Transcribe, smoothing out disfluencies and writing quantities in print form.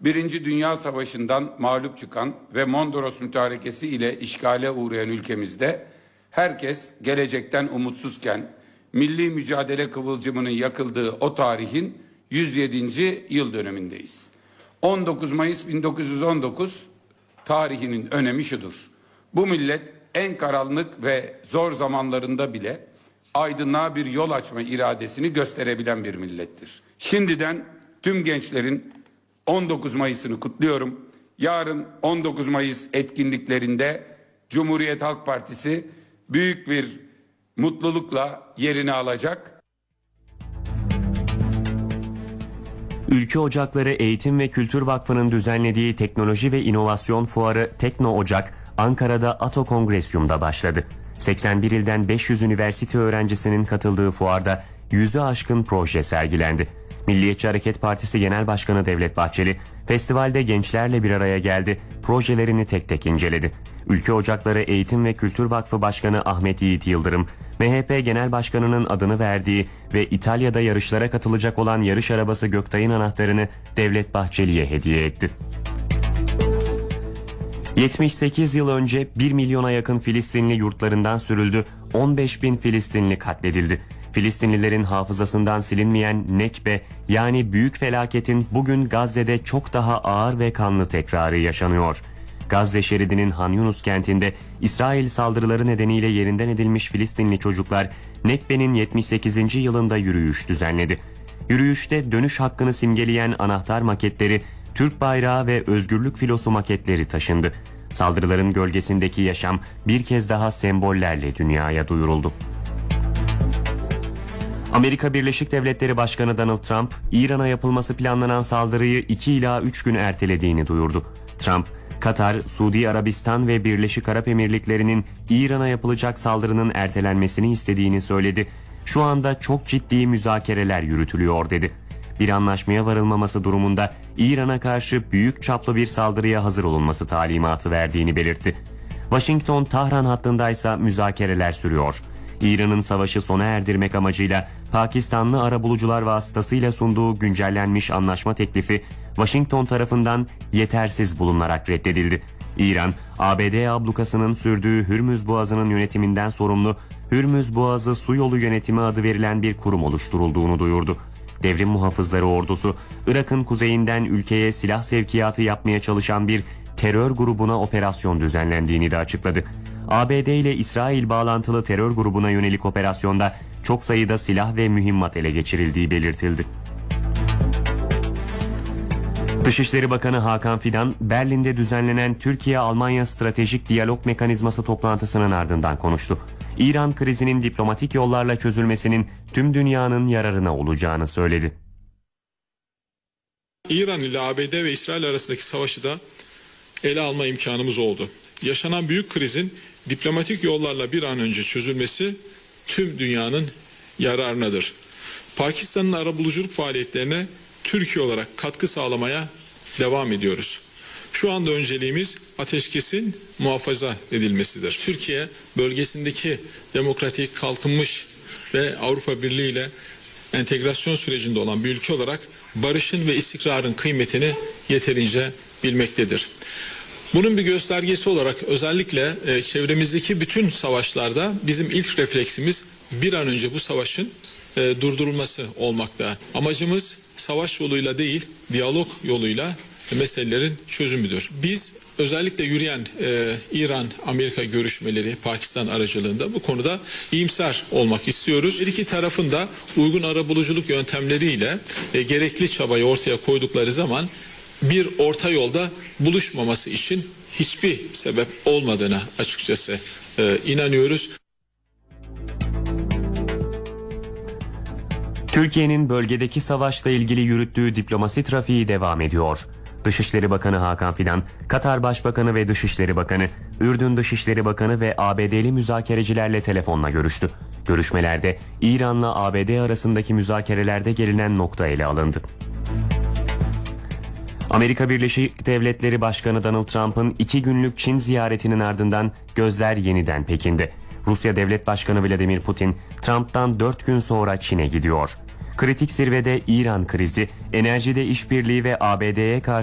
Birinci Dünya Savaşı'ndan mağlup çıkan ve Mondros Mütarekesi ile işgale uğrayan ülkemizde herkes gelecekten umutsuzken milli mücadele kıvılcımının yakıldığı o tarihin 107. yıl dönümündeyiz. 19 Mayıs 1919 tarihinin önemi şudur. Bu millet en karanlık ve zor zamanlarında bile aydınlığa bir yol açma iradesini gösterebilen bir millettir. Şimdiden tüm gençlerin 19 Mayıs'ını kutluyorum. Yarın 19 Mayıs etkinliklerinde Cumhuriyet Halk Partisi büyük bir mutlulukla yerini alacak. Ülke Ocakları Eğitim ve Kültür Vakfı'nın düzenlediği teknoloji ve inovasyon fuarı Tekno Ocak, Ankara'da Ato Kongresyum'da başladı. 81 ilden 500 üniversite öğrencisinin katıldığı fuarda 100'ü aşkın proje sergilendi. Milliyetçi Hareket Partisi Genel Başkanı Devlet Bahçeli, festivalde gençlerle bir araya geldi, projelerini tek tek inceledi. Ülke Ocakları Eğitim ve Kültür Vakfı Başkanı Ahmet Yiğit Yıldırım, MHP Genel Başkanı'nın adını verdiği ve İtalya'da yarışlara katılacak olan yarış arabası Göktay'ın anahtarını Devlet Bahçeli'ye hediye etti. 78 yıl önce 1 milyona yakın Filistinli yurtlarından sürüldü, 15 bin Filistinli katledildi. Filistinlilerin hafızasından silinmeyen Nekbe, yani büyük felaketin bugün Gazze'de çok daha ağır ve kanlı tekrarı yaşanıyor. Gazze şeridinin Han Yunus kentinde İsrail saldırıları nedeniyle yerinden edilmiş Filistinli çocuklar Nekbe'nin 78. yılında yürüyüş düzenledi. Yürüyüşte dönüş hakkını simgeleyen anahtar maketleri, Türk bayrağı ve özgürlük filosu maketleri taşındı. Saldırıların gölgesindeki yaşam bir kez daha sembollerle dünyaya duyuruldu. Amerika Birleşik Devletleri Başkanı Donald Trump, İran'a yapılması planlanan saldırıyı 2 ila 3 gün ertelediğini duyurdu. Trump, Katar, Suudi Arabistan ve Birleşik Arap Emirlikleri'nin İran'a yapılacak saldırının ertelenmesini istediğini söyledi. Şu anda çok ciddi müzakereler yürütülüyor dedi. Bir anlaşmaya varılmaması durumunda İran'a karşı büyük çaplı bir saldırıya hazır olunması talimatı verdiğini belirtti. Washington-Tahran hattındaysa müzakereler sürüyor. İran'ın savaşı sona erdirmek amacıyla Pakistanlı arabulucular vasıtasıyla sunduğu güncellenmiş anlaşma teklifi Washington tarafından yetersiz bulunarak reddedildi. İran, ABD ablukasının sürdüğü Hürmüz Boğazı'nın yönetiminden sorumlu Hürmüz Boğazı Su Yolu Yönetimi adı verilen bir kurum oluşturulduğunu duyurdu. Devrim Muhafızları Ordusu, Irak'ın kuzeyinden ülkeye silah sevkiyatı yapmaya çalışan bir terör grubuna operasyon düzenlendiğini de açıkladı. ABD ile İsrail bağlantılı terör grubuna yönelik operasyonda çok sayıda silah ve mühimmat ele geçirildiği belirtildi. Dışişleri Bakanı Hakan Fidan, Berlin'de düzenlenen Türkiye-Almanya Stratejik Diyalog Mekanizması toplantısının ardından konuştu. İran krizinin diplomatik yollarla çözülmesinin tüm dünyanın yararına olacağını söyledi. İran ile ABD ve İsrail arasındaki savaşı da ele alma imkanımız oldu. Yaşanan büyük krizin diplomatik yollarla bir an önce çözülmesi tüm dünyanın yararınadır. Pakistan'ın arabuluculuk faaliyetlerine Türkiye olarak katkı sağlamaya devam ediyoruz. Şu anda önceliğimiz ateşkesin muhafaza edilmesidir. Türkiye bölgesindeki demokratik, kalkınmış ve Avrupa Birliği ile entegrasyon sürecinde olan bir ülke olarak barışın ve istikrarın kıymetini yeterince bilmektedir. Bunun bir göstergesi olarak özellikle çevremizdeki bütün savaşlarda bizim ilk refleksimiz bir an önce bu savaşın durdurulması olmakta. Amacımız savaş yoluyla değil, diyalog yoluyla meselelerin çözümüdür. Biz özellikle yürüyen İran-Amerika görüşmeleri Pakistan aracılığında bu konuda iyimser olmak istiyoruz. Her iki tarafın da uygun arabuluculuk yöntemleriyle gerekli çabayı ortaya koydukları zaman bir orta yolda buluşmaması için hiçbir sebep olmadığına açıkçası inanıyoruz. Türkiye'nin bölgedeki savaşla ilgili yürüttüğü diplomasi trafiği devam ediyor. Dışişleri Bakanı Hakan Fidan, Katar Başbakanı ve Dışişleri Bakanı, Ürdün Dışişleri Bakanı ve ABD'li müzakerecilerle telefonla görüştü. Görüşmelerde İran'la ABD arasındaki müzakerelerde gelinen nokta ele alındı. Amerika Birleşik Devletleri Başkanı Donald Trump'ın 2 günlük Çin ziyaretinin ardından gözler yeniden Pekin'de. Rusya Devlet Başkanı Vladimir Putin, Trump'tan 4 gün sonra Çin'e gidiyor. Kritik zirvede İran krizi, enerjide işbirliği ve ABD'ye karşı